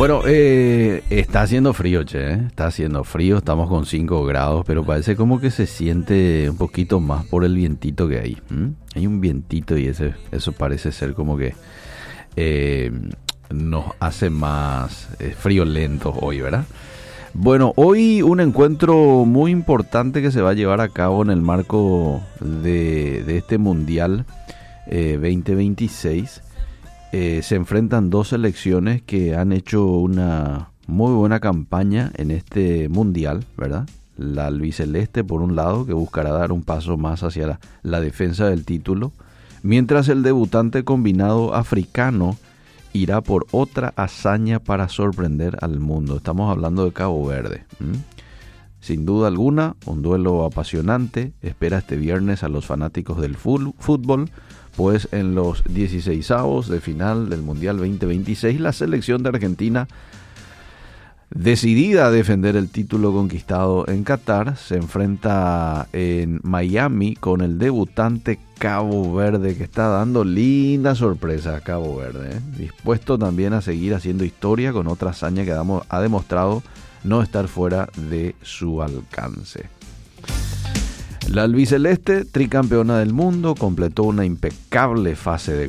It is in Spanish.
Bueno, está haciendo frío, che, ¿eh? Está haciendo frío, estamos con 5 grados, pero parece como que se siente un poquito más por el vientito que hay. Hay un vientito y eso parece ser como que nos hace más friolentos hoy, ¿verdad? Bueno, hoy un encuentro muy importante que se va a llevar a cabo en el marco de este Mundial 2026. Se enfrentan dos selecciones que han hecho una muy buena campaña en este mundial, ¿verdad? La albiceleste por un lado, que buscará dar un paso más hacia la defensa del título, mientras el debutante combinado africano irá por otra hazaña para sorprender al mundo. Estamos hablando de Cabo Verde. Sin duda alguna, un duelo apasionante espera este viernes a los fanáticos del fútbol, pues en los 16avos de final del Mundial 2026, la selección de Argentina, decidida a defender el título conquistado en Qatar, se enfrenta en Miami con el debutante Cabo Verde, que está dando linda sorpresa a Cabo Verde, dispuesto también a seguir haciendo historia con otra hazaña que ha demostrado no estar fuera de su alcance. La albiceleste, tricampeona del mundo, completó una impecable fase de